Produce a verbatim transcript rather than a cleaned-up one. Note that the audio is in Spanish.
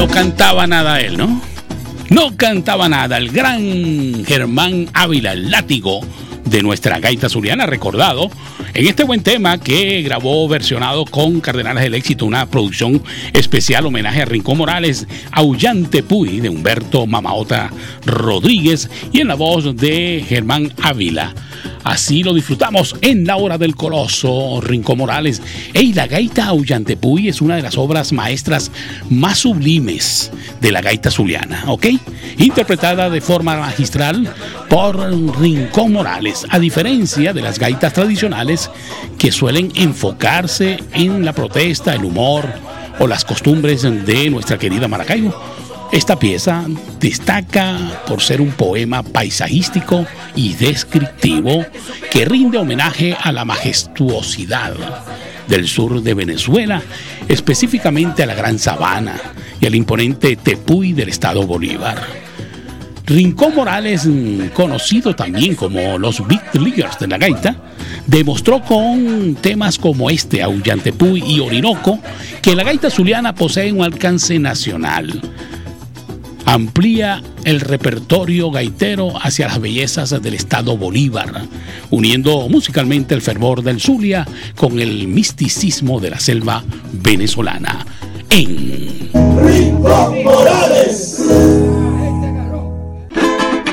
cantaba nada él, ¿no? No cantaba nada. El gran Germán Ávila, el látigo de nuestra gaita zuliana, recordado en este buen tema que grabó versionado con Cardenales del Éxito, una producción especial homenaje a Rincón Morales, Aullante Puy, de Humberto Mamaota Rodríguez, y en la voz de Germán Ávila. Así lo disfrutamos en La Hora del Coloso, Rincón Morales. Ey, la gaita Aullante Puy es una de las obras maestras más sublimes de la gaita zuliana, ¿ok? Interpretada de forma magistral por Rincón Morales, a diferencia de las gaitas tradicionales que suelen enfocarse en la protesta, el humor o las costumbres de nuestra querida Maracaibo. Esta pieza destaca por ser un poema paisajístico y descriptivo que rinde homenaje a la majestuosidad del sur de Venezuela, específicamente a la Gran Sabana y al imponente Tepuy del estado Bolívar. Rincón Morales, conocido también como los Big Leaguers de la gaita, demostró con temas como este, Aullante Puy y Orinoco, que la gaita zuliana posee un alcance nacional. Amplía el repertorio gaitero hacia las bellezas del estado Bolívar, uniendo musicalmente el fervor del Zulia con el misticismo de la selva venezolana. En Rincón Morales.